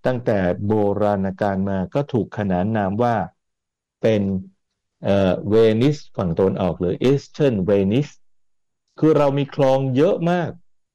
ตั้งแต่โบราณกาลมาก็ถูกขนานนามว่าเป็นเวนิสฝั่งตะวันออกหรืออีสเทิร์นเวนิสคือเรามีคลองเยอะมาก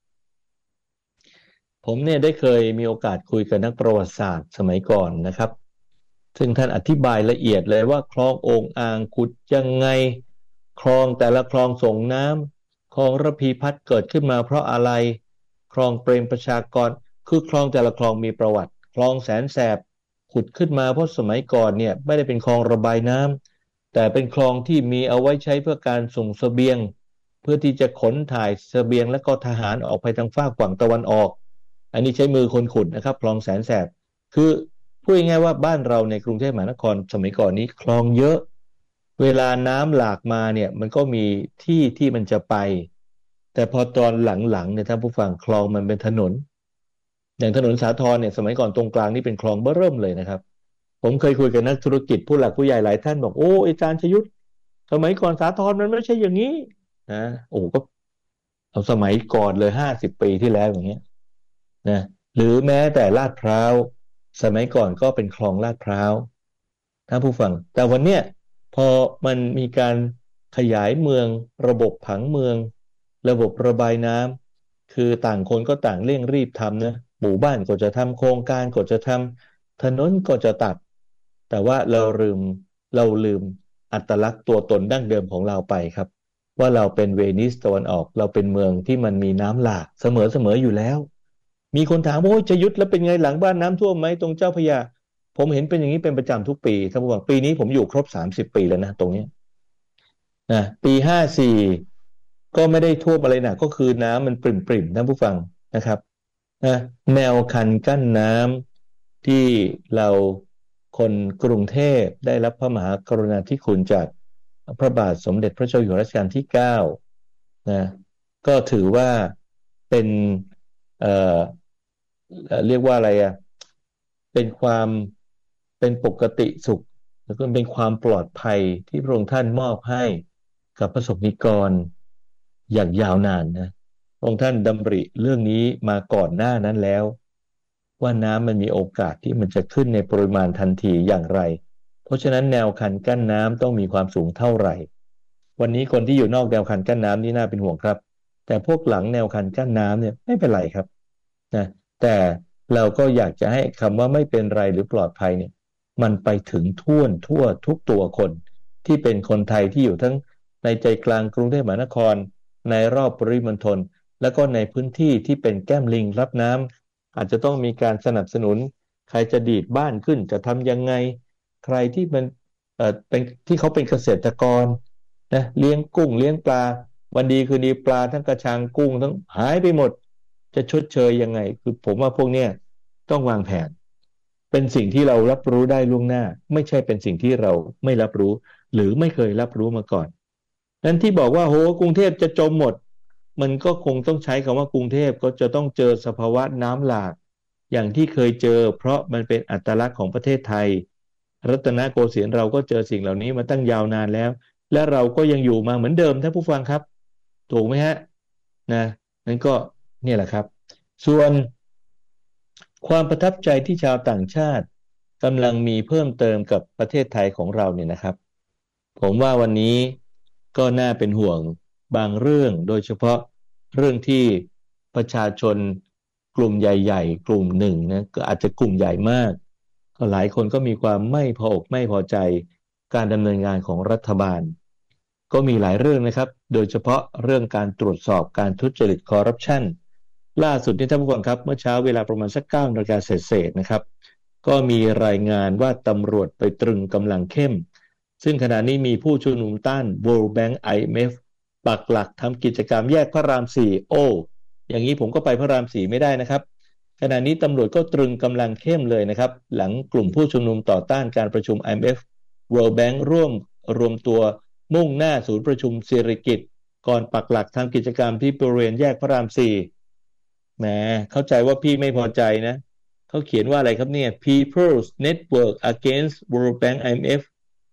ผมเนี่ยได้เคยมีโอกาสคุยกับนักประวัติศาสตร์สมัยก่อนนะครับซึ่งท่านอธิบายละเอียดเลยว่าคลองโอ่งอ่างขุดยังไงคลองแต่ละคลองส่งน้ำคลองระพีพัฒน์เกิดขึ้นมาเพราะอะไรคลองเปรมประชากรคือคลองแต่ละคลองมีประวัติคลองแสนแสบขุดขึ้นมาเพราะสมัยก่อนเนี่ยไม่ได้เป็นคลองระบายน้ำแต่เป็นคลองที่มีเอาไว้ใช้เพื่อการส่งเสบียงเพื่อที่จะขนถ่ายเสบียงและก็ทหารออกไปทางฝั่งฝั่งตะวันออกอันนี้ใช้มือคนขุดนะครับคลองแสนแสบคือ พูดง่ายๆว่าบ้านเราในกรุงเทพมหานครสมัยก่อนนี้คลองเยอะเวลาน้ำหลากมาเนี่ยมันก็มีที่ที่มันจะไปแต่พอตอนหลังๆเนี่ยท่านผู้ฟังคลองมันเป็นถนนอย่างถนนสาทรเนี่ยสมัยก่อนตรงกลางนี่เป็นคลองเบ้อเริ่มเลยนะครับผมเคยคุยกับนักธุรกิจผู้หลักผู้ใหญ่หลายท่านบอกโอ้อาจารย์ชยุทธสมัยก่อนสาทรมันไม่ใช่อย่างนี้นะโอ้ก็เอาสมัยก่อนเลย50 ปีที่แล้วอย่างเงี้ยนะหรือแม้แต่ลาดพร้าวสมัยก่อนก็เป็นคลองลาดพร้าวท่านผู้ฟังแต่วันเนี้ยพอมันมีการขยายเมืองระบบผังเมืองระบบระบายน้ำคือต่างคนก็ต่างเร่งรีบทำนะหมู่บ้านก็จะทำโครงการก็จะทำถนนก็จะตัดแต่ว่าเราลืมอัตลักษณ์ตัวตนดั้งเดิมของเราไปครับว่าเราเป็นเวนิสตะวันออกเราเป็นเมืองที่มันมีน้ำหลากเสมออยู่แล้ว มีคนถามว่าโอ้ยชยุทธแล้วเป็นไงหลังบ้านน้ำท่วมไหมตรงเจ้าพระยาผมเห็นเป็นอย่างนี้เป็นประจำทุกปีท่านผู้ฟังปีนี้ผมอยู่ครบ30 ปีแล้วนะตรงนี้นะปี54ก็ไม่ได้ท่วมอะไรหนักก็คือน้ำมันปริ่มๆท่านผู้ฟังนะครับนะแนวคันกั้นน้ำที่เราคนกรุงเทพได้รับพระมหากรุณาธิคุณจากพระบาทสมเด็จพระเจ้าอยู่หัวรัชกาลที่9นะก็ถือว่าเป็นเอ่อเรียกว่าอะไรอ่ะเป็นความเป็นปกติสุขแล้วก็เป็นความปลอดภัยที่พระองค์ท่านมอบให้กับประสบนิกรอย่างยาวนานนะพระองค์ท่านดำริเรื่องนี้มาก่อนหน้านั้นแล้วว่าน้ำมันมีโอกาสที่มันจะขึ้นในปริมาณทันทีอย่างไรเพราะฉะนั้นแนวคันกั้นน้ำต้องมีความสูงเท่าไหร่วันนี้คนที่อยู่นอกแนวคันกั้นน้ำนี่น่าเป็นห่วงครับแต่พวกหลังแนวคันกั้นน้ำเนี่ยไม่เป็นไรครับนะแต่เราก็อยากจะให้คำว่าไม่เป็นไรหรือปลอดภัยเนี่ยมันไปถึงทั่วทุกตัวคนที่เป็นคนไทยที่อยู่ทั้งในใจกลางกรุงเทพมหานครในรอบปริมณฑลแล้วก็ในพื้นที่ที่เป็นแก้มลิงรับน้ำอาจจะต้องมีการสนับสนุนใครจะดีดบ้านขึ้นจะทำยังไงใครที่มันเป็นที่เขาเป็นเกษตรกรนะเลี้ยงกุ้งเลี้ยงปลาวันดีคืนดีปลาทั้งกระชังกุ้งทั้งหายไปหมดจะชดเชยยังไงคือผมว่าพวกเนี้ยต้องวางแผนเป็นสิ่งที่เรารับรู้ได้ล่วงหน้าไม่ใช่เป็นสิ่งที่เราไม่รับรู้หรือไม่เคยรับรู้มาก่อนนั้นที่บอกว่าโหกรุงเทพจะจมหมดมันก็คงต้องใช้คำว่ากรุงเทพก็จะต้องเจอสภาวะน้ำหลากอย่างที่เคยเจอเพราะมันเป็นอัตลักษณ์ของประเทศไทยรัตนโกสินทร์เราก็เจอสิ่งเหล่านี้มาตั้งยาวนานแล้วและเราก็ยังอยู่มาเหมือนเดิมท่านผู้ฟังครับถูกไหมฮะนะนั่นก็เนี่ยแหละครับส่วนความประทับใจที่ชาวต่างชาติกำลังมีเพิ่มเติมกับประเทศไทยของเราเนี่ยนะครับผมว่าวันนี้ก็น่าเป็นห่วงบางเรื่องโดยเฉพาะเรื่องที่ประชาชนกลุ่มใหญ่ๆกลุ่มหนึ่งนะก็อาจจะกลุ่มใหญ่มากก็หลายคนก็มีความไม่พออกไม่พอใจการดำเนินงานของรัฐบาลก็มีหลายเรื่องนะครับโดยเฉพาะเรื่องการตรวจสอบการทุจริตคอร์รัปชันล่าสุดนี้ท่านผู้ฟังครับเมื่อเช้าเวลาประมาณสัก9 นาฬิกาเศษๆนะครับก็มีรายงานว่าตำรวจไปตรึงกำลังเข้มซึ่งขณะนี้มีผู้ชุมนุมต้าน World Bank IMF ปักหลักทำกิจกรรมแยกพระราม4โอ้อย่างนี้ผมก็ไปพระราม4ไม่ได้นะครับขณะนี้ตำรวจก็ตรึงกำลังเข้มเลยนะครับหลังกลุ่มผู้ชุมนุมต่อต้านการประชุม IMF World Bank รวมตัวมุ่งหน้าศูนย์ประชุมสิริกิติ์ก่อนปักหลักทำกิจกรรมที่บริเวณแยกพระราม4แหมเข้าใจว่าพี่ไม่พอใจนะเขาเขียนว่าอะไรครับเนี่ย People's Network Against World Bank IMF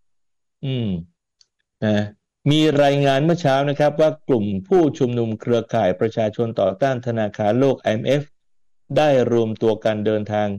นะมีรายงานเมื่อเช้านะครับว่ากลุ่มผู้ชุมนุมเครือข่ายประชาชนต่อต้านธนาคารโลก IMF ได้รวมตัวกันเดินทาง